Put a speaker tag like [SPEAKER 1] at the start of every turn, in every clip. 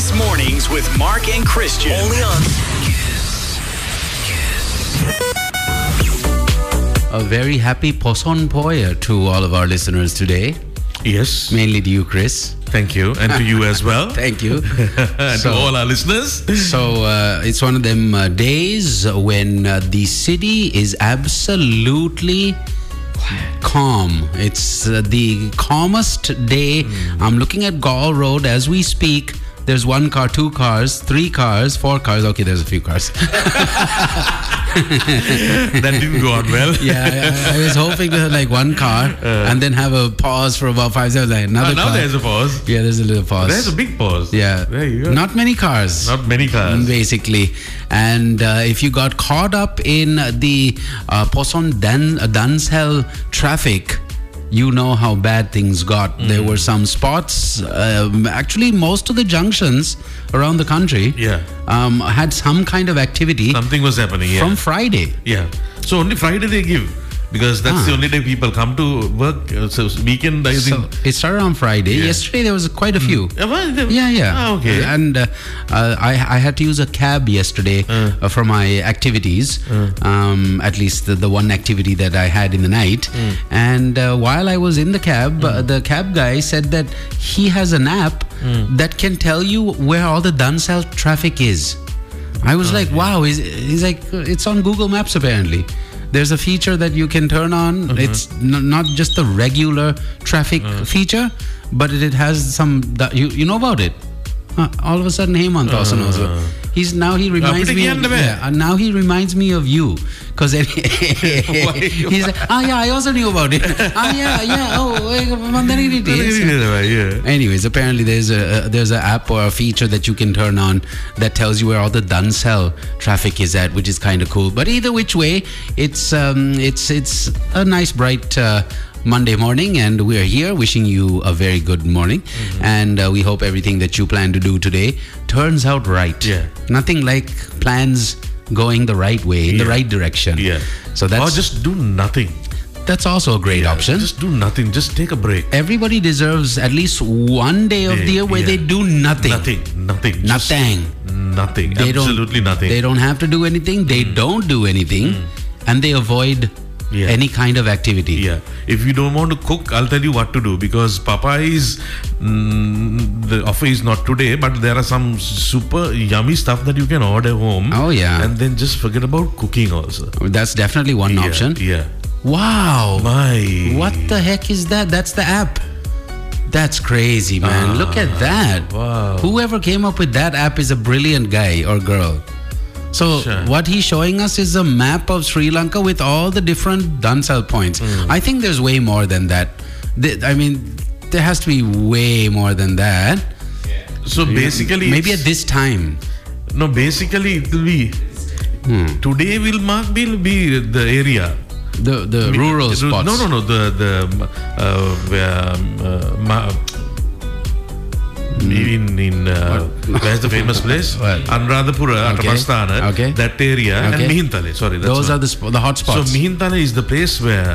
[SPEAKER 1] Kiss Mornings with Mark and Christian.
[SPEAKER 2] Only on
[SPEAKER 3] A very happy Poson Poya to all of our listeners today.
[SPEAKER 4] Yes.
[SPEAKER 3] Mainly to you, Chris.
[SPEAKER 4] Thank you. And to you as well.
[SPEAKER 3] Thank you.
[SPEAKER 4] And to all our listeners.
[SPEAKER 3] So it's one of them days when the city is absolutely calm. It's the calmest day. I'm looking at Gaul Road as we speak. There's 1 car, 2 cars, 3 cars, 4 cars. Okay, there's a few cars.
[SPEAKER 4] That didn't go on well.
[SPEAKER 3] Yeah, I was hoping to have like 1 car and then have a pause for about 5 seconds. Like another
[SPEAKER 4] Now
[SPEAKER 3] car.
[SPEAKER 4] there's a pause.
[SPEAKER 3] Yeah, there's a little pause.
[SPEAKER 4] There's a big pause.
[SPEAKER 3] Yeah.
[SPEAKER 4] There you go.
[SPEAKER 3] Not many cars.
[SPEAKER 4] Not many cars.
[SPEAKER 3] Basically. And if you got caught up in the Poson Dunsell traffic, you know how bad things got. There were some spots, actually most of the junctions around the country had some kind of activity.
[SPEAKER 4] Something was happening,
[SPEAKER 3] From Friday.
[SPEAKER 4] Yeah. So only Friday they give. Because that's the only day people come to work. So weekend, I think.
[SPEAKER 3] So it started on Friday.
[SPEAKER 4] Yeah.
[SPEAKER 3] Yesterday there was quite a few. Yeah.
[SPEAKER 4] Ah, okay.
[SPEAKER 3] And I had to use a cab yesterday for my activities. At least the one activity that I had in the night. And while I was in the cab guy said that he has an app that can tell you where all the Dunsell traffic is. I was like, wow. He's like, it's on Google Maps apparently. There's a feature that you can turn on. It's not just the regular traffic feature, but it has some. You know about it? All of a sudden, Hemant also knows it. Now he reminds me. Now he reminds me of you, because he's like, I also knew about it. Anyways, apparently there's an app or a feature that you can turn on that tells you where all the Dunsell traffic is at, which is kind of cool. But either which way, it's a nice bright Monday morning, and we are here wishing you a very good morning. And we hope everything that you plan to do today turns out right. Nothing like plans going the right way, in the right direction. So that's,
[SPEAKER 4] or just do nothing.
[SPEAKER 3] That's also a great option.
[SPEAKER 4] Just do nothing. Just take a break.
[SPEAKER 3] Everybody deserves at least one day of the year where they do nothing.
[SPEAKER 4] Nothing. Nothing. Absolutely nothing.
[SPEAKER 3] They don't have to do anything. They don't do anything. And they avoid any kind of activity.
[SPEAKER 4] If you don't want to cook, I'll tell you what to do, because Popeyes, the offer is not today, but there are some super yummy stuff that you can order home.
[SPEAKER 3] Oh yeah.
[SPEAKER 4] And then just forget about cooking also.
[SPEAKER 3] That's definitely one option. Wow. What the heck is that? That's the app. That's crazy, man. Look at that.
[SPEAKER 4] Wow.
[SPEAKER 3] Whoever came up with that app is a brilliant guy or girl. So what he's showing us is a map of Sri Lanka with all the different Dunsell points. I think there's way more than that. There has to be way more than that.
[SPEAKER 4] So basically,
[SPEAKER 3] maybe at this time.
[SPEAKER 4] No, basically it will be today will be the area.
[SPEAKER 3] The rural spots.
[SPEAKER 4] No. Where's the famous place? Anuradhapura, Atapasthana, that area, and Mihintale. Sorry,
[SPEAKER 3] those are the hot spots.
[SPEAKER 4] So Mihintale is the place where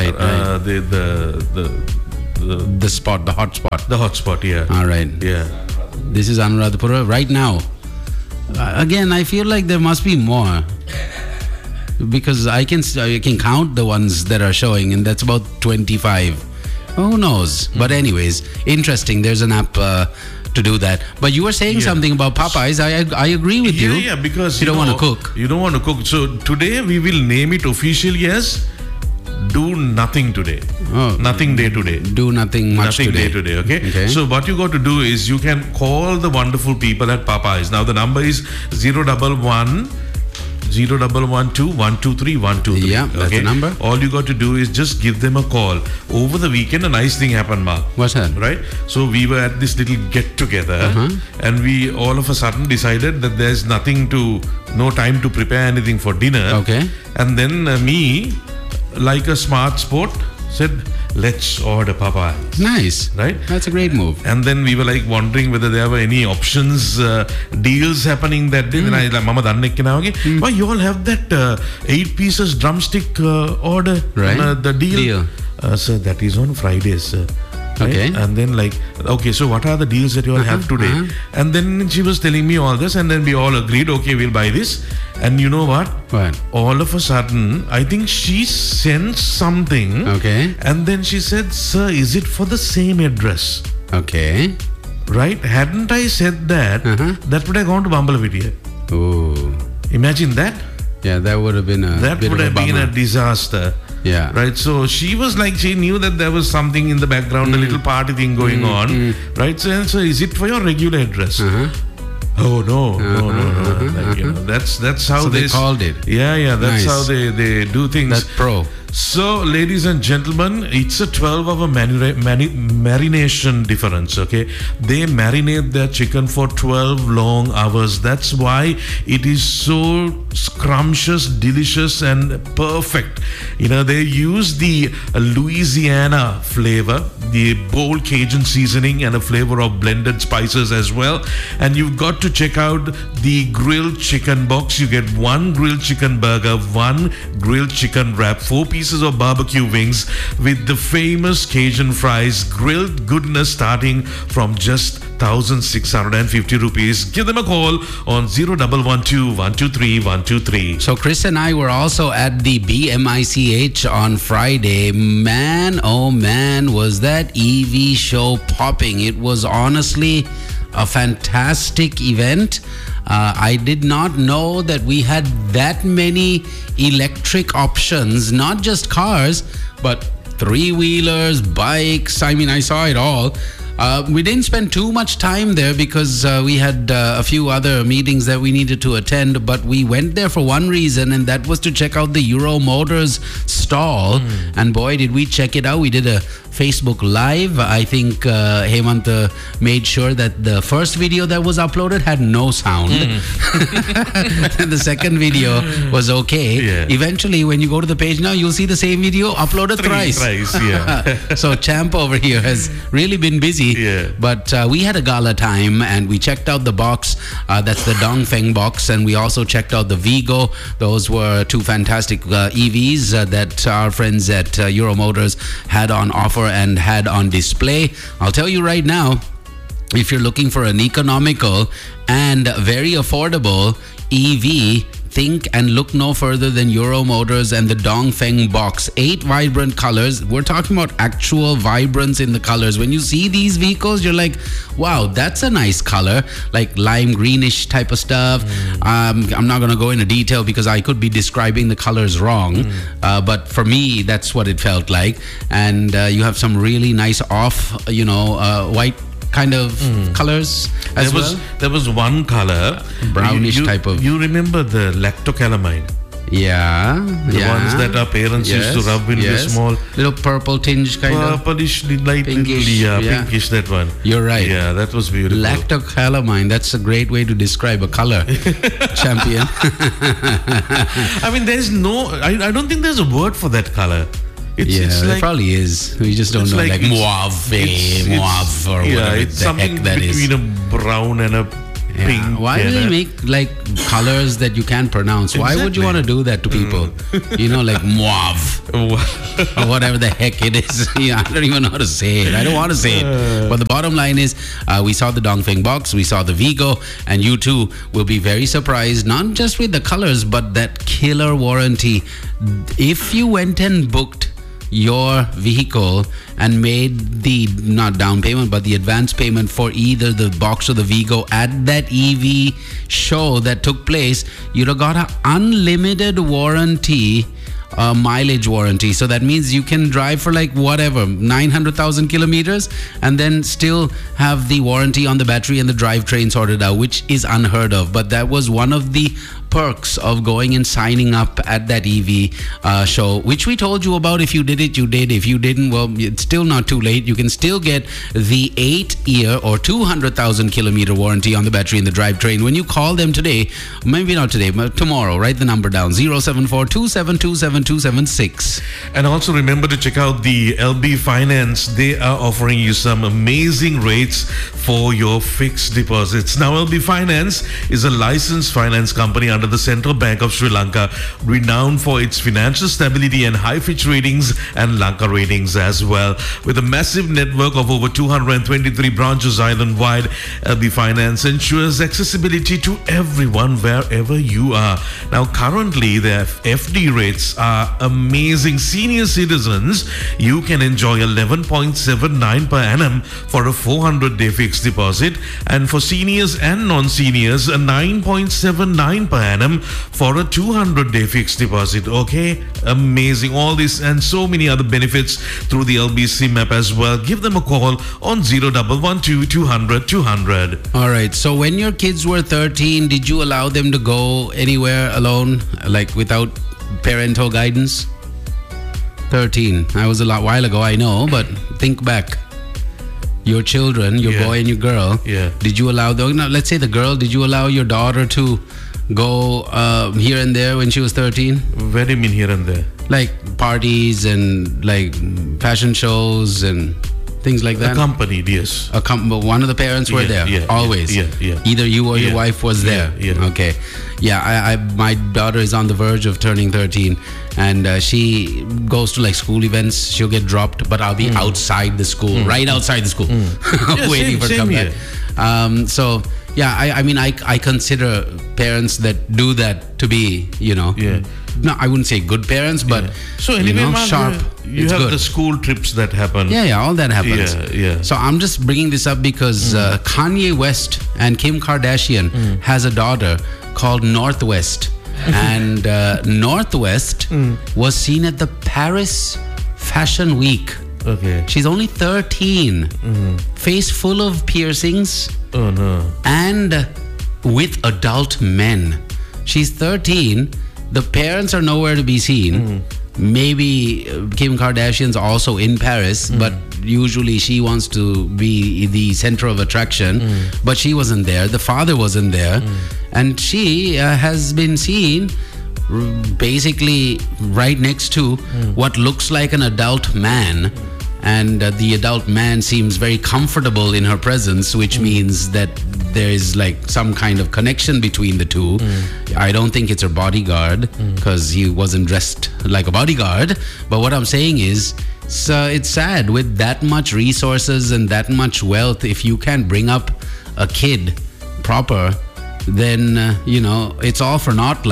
[SPEAKER 3] the spot, the hot spot.
[SPEAKER 4] The hot spot,
[SPEAKER 3] All right. This is Anuradhapura right now. Again, I feel like there must be more, because I can count the ones that are showing, and that's about 25. Who knows? But anyways, interesting. There's an app to do that. But you were saying something about Popeyes. I agree with you.
[SPEAKER 4] Yeah, because
[SPEAKER 3] you don't want to cook.
[SPEAKER 4] You don't want to cook. So today we will name it officially as Do Nothing Today. Nothing Day today.
[SPEAKER 3] Do nothing much today.
[SPEAKER 4] Nothing Day today, okay? So what you got to do is you can call the wonderful people at Popeyes. Now the number is 011 0112 123 123.
[SPEAKER 3] Yeah, that's the number.
[SPEAKER 4] All you got to do is just give them a call. Over the weekend, a nice thing happened, Mark.
[SPEAKER 3] What's that?
[SPEAKER 4] Right? So we were at this little get together, and we all of a sudden decided that there's no time to prepare anything for dinner.
[SPEAKER 3] Okay.
[SPEAKER 4] And then me, like a smart sport, said, let's order Popeyes.
[SPEAKER 3] Nice.
[SPEAKER 4] Right?
[SPEAKER 3] That's a great move.
[SPEAKER 4] And then we were like wondering whether there were any options, deals happening that day. Then I like, Mama danne kena wage. Why you all have that 8 pieces drumstick order?
[SPEAKER 3] Right.
[SPEAKER 4] The deal. Sir, that is on Fridays, sir. Right?
[SPEAKER 3] Okay.
[SPEAKER 4] And then like, okay, so what are the deals that you all have today? And then she was telling me all this, and then we all agreed, okay, we'll buy this. And you know what?
[SPEAKER 3] What?
[SPEAKER 4] All of a sudden, I think she sensed something.
[SPEAKER 3] Okay.
[SPEAKER 4] And then she said, sir, is it for the same address?
[SPEAKER 3] Okay.
[SPEAKER 4] Right? Hadn't I said that, that would have gone to Bumblevideo.
[SPEAKER 3] Oh.
[SPEAKER 4] Imagine that.
[SPEAKER 3] Yeah, that would have been a
[SPEAKER 4] That
[SPEAKER 3] bit
[SPEAKER 4] would
[SPEAKER 3] of
[SPEAKER 4] have
[SPEAKER 3] a
[SPEAKER 4] been a
[SPEAKER 3] bummer.
[SPEAKER 4] disaster.
[SPEAKER 3] Yeah.
[SPEAKER 4] Right. So she was like, she knew that there was something in the background, a little party thing going on. Right. So is it for your regular address? Oh no, no. Like, you know, that's how
[SPEAKER 3] So they called it.
[SPEAKER 4] Yeah. That's
[SPEAKER 3] Nice.
[SPEAKER 4] how they do things.
[SPEAKER 3] That's pro.
[SPEAKER 4] So, ladies and gentlemen, it's a 12-hour marination difference, okay? They marinate their chicken for 12 long hours. That's why it is so scrumptious, delicious, and perfect. You know, they use the Louisiana flavor, the bold Cajun seasoning, and a flavor of blended spices as well. And you've got to check out the grilled chicken box. You get one grilled chicken burger, one grilled chicken wrap, 4 pieces of barbecue wings with the famous Cajun fries, grilled goodness starting from just 1,650 rupees. Give them a call on 0112 123 123.
[SPEAKER 3] So Chris and I were also at the BMICH on Friday. Man, oh man, was that EV show popping. It was honestly a fantastic event. I did not know that we had that many electric options, not just cars, but three-wheelers, bikes. I mean, I saw it all. We didn't spend too much time there because we had a few other meetings that we needed to attend, but we went there for one reason, and that was to check out the Euro Motors stall. And boy, did we check it out. We did a Facebook Live. I think Hemant made sure that the first video that was uploaded had no sound. And the second video was okay.
[SPEAKER 4] Yeah.
[SPEAKER 3] Eventually, when you go to the page now, you'll see the same video uploaded thrice.
[SPEAKER 4] Yeah.
[SPEAKER 3] So Champ over here has really been busy.
[SPEAKER 4] Yeah.
[SPEAKER 3] But we had a gala time and we checked out the box. That's the Dongfeng box. And we also checked out the Vigo. Those were two fantastic EVs that our friends at Euro Motors had on offer and had on display. I'll tell you right now, if you're looking for an economical and very affordable EV, think and look no further than Euro Motors and the Dongfeng box. 8 vibrant colors. We're talking about actual vibrance in the colors. When you see these vehicles, you're like, wow, that's a nice color, like lime greenish type of stuff. I'm not going to go into detail because I could be describing the colors wrong. But for me, that's what it felt like. And you have some really nice off, white kind of colors as
[SPEAKER 4] There was one color,
[SPEAKER 3] brownish type of.
[SPEAKER 4] You remember the lactocalamine?
[SPEAKER 3] Yeah,
[SPEAKER 4] The ones that our parents used to rub in the small
[SPEAKER 3] little purple tinge kind of.
[SPEAKER 4] purplish, light
[SPEAKER 3] Pinkish,
[SPEAKER 4] pinkish, that one.
[SPEAKER 3] You're right.
[SPEAKER 4] Yeah, that was beautiful.
[SPEAKER 3] Lactocalamine. That's a great way to describe a color. Champion.
[SPEAKER 4] I mean, there's no. I don't think there's a word for that color. It's
[SPEAKER 3] There
[SPEAKER 4] like,
[SPEAKER 3] probably is. We just don't know, like mauve, mauve, or whatever
[SPEAKER 4] it's
[SPEAKER 3] the
[SPEAKER 4] something
[SPEAKER 3] heck that is.
[SPEAKER 4] between a brown and a pink.
[SPEAKER 3] Why do they make like colors that you can't pronounce? Why would you want to do that to people? Like mauve or whatever the heck it is. I don't even know how to say it. I don't want to say it. But the bottom line is, we saw the Dongfeng box, we saw the Vigo, and you too will be very surprised, not just with the colors, but that killer warranty. If you went and booked your vehicle and made the not down payment but the advance payment for either the box or the Vigo at that EV show that took place, you'd have got an unlimited warranty, mileage warranty. So that means you can drive for like whatever 900,000 kilometers and then still have the warranty on the battery and the drivetrain sorted out, which is unheard of. But that was one of the perks of going and signing up at that EV show, which we told you about. If you did it, you did. If you didn't, well, it's still not too late. You can still get the 8-year or 200,000 kilometer warranty on the battery and the drivetrain when you call them today. Maybe not today, but tomorrow. Write the number down: 074-2727-276.
[SPEAKER 4] And also remember to check out the LB Finance. They are offering you some amazing rates for your fixed deposits. Now, LB Finance is a licensed finance company under under the Central Bank of Sri Lanka, renowned for its financial stability and high Fitch ratings and Lanka ratings as well. With a massive network of over 223 branches island-wide, LB Finance ensures accessibility to everyone wherever you are. Now, currently, their FD rates are amazing. Senior citizens, you can enjoy 11.79 per annum for a 400-day fixed deposit, and for seniors and non-seniors, a 9.79 per annum for a 200-day fixed deposit. Okay, amazing. All this and so many other benefits through the LBC app as well. Give them a call on 0112 200 200.
[SPEAKER 3] All right. So when your kids were 13, did you allow them to go anywhere alone, like without parental guidance? 13. That was a while ago, I know, but think back. Your children, your boy and your girl.
[SPEAKER 4] Yeah.
[SPEAKER 3] Did you allow them? No, let's say the girl. Did you allow your daughter to go here and there when she was 13?
[SPEAKER 4] Where do you mean here and there?
[SPEAKER 3] Like parties and like fashion shows and things like that.
[SPEAKER 4] Accompanied, yes.
[SPEAKER 3] One of the parents were there, always.
[SPEAKER 4] Yeah.
[SPEAKER 3] Either you or your wife was there.
[SPEAKER 4] Yeah.
[SPEAKER 3] Okay. Yeah, my daughter is on the verge of turning 13, and she goes to like school events. She'll get dropped, but I'll be outside the school, right outside the school, waiting for her to come back. So yeah, I mean, I consider parents that do that to be, no, I wouldn't say good parents, but
[SPEAKER 4] so anyway, Mark,
[SPEAKER 3] sharp.
[SPEAKER 4] You have good. The school trips that happen.
[SPEAKER 3] Yeah, all that happens.
[SPEAKER 4] Yeah.
[SPEAKER 3] So I'm just bringing this up because Kanye West and Kim Kardashian has a daughter called Northwest, and Northwest was seen at the Paris Fashion Week.
[SPEAKER 4] Okay.
[SPEAKER 3] She's only 13, face full of piercings.
[SPEAKER 4] Oh no.
[SPEAKER 3] And with adult men. She's 13. The parents are nowhere to be seen. Maybe Kim Kardashian's also in Paris, but usually she wants to be the center of attraction. But she wasn't there. The father wasn't there. And she has been seen basically right next to what looks like an adult man. And the adult man seems very comfortable in her presence, which means that there is like some kind of connection between the two. I don't think it's her bodyguard, because he wasn't dressed like a bodyguard. But what I'm saying is, it's sad with that much resources and that much wealth. If you can't bring up a kid proper, then it's all for naught.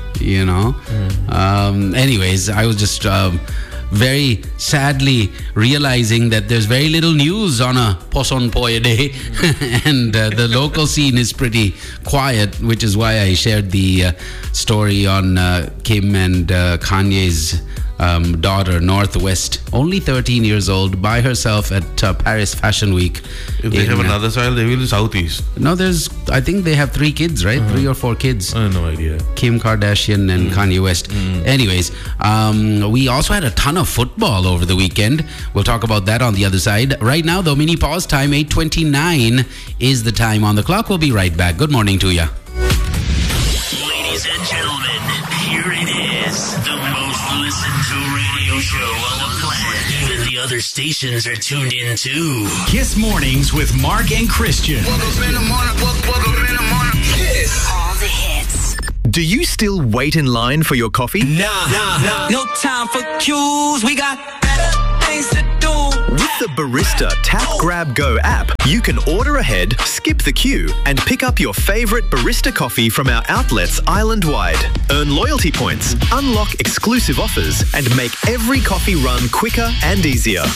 [SPEAKER 3] Anyways, I was just very sadly realizing that there's very little news on a Poson Poya day, and the local scene is pretty quiet, which is why I shared the story on Kim and Kanye's daughter, Northwest, only 13 years old, by herself at Paris Fashion Week.
[SPEAKER 4] If they have another child, they will be Southeast.
[SPEAKER 3] No, I think they have 3 kids, right? 3 or 4 kids.
[SPEAKER 4] I have no idea.
[SPEAKER 3] Kim Kardashian and Kanye West. Anyways, we also had a ton of football over the weekend. We'll talk about that on the other side. Right now, though, mini pause time, 8:29 is the time on the clock. We'll be right back. Good morning to you.
[SPEAKER 1] Ladies and gentlemen, here it is. The most listened to radio show on the planet. Even the other stations are tuned in too. Kiss Mornings with Mark and Christian.
[SPEAKER 2] Woke up in the morning. Kiss.
[SPEAKER 5] All the hits.
[SPEAKER 6] Do you still wait in line for your coffee?
[SPEAKER 2] Nah.
[SPEAKER 5] No time for queues. We got better things to do.
[SPEAKER 6] With the Barista Tap Grab Go app, you can order ahead, skip the queue, and pick up your favorite barista coffee from our outlets island-wide. Earn loyalty points, unlock exclusive offers, and make every coffee run quicker and easier.